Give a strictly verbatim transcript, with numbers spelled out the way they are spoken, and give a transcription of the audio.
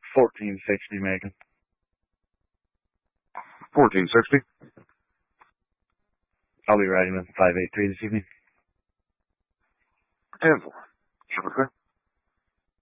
fourteen sixty, Macon. fourteen sixty. I'll be riding with five eight three this evening. ten four. Sure, okay.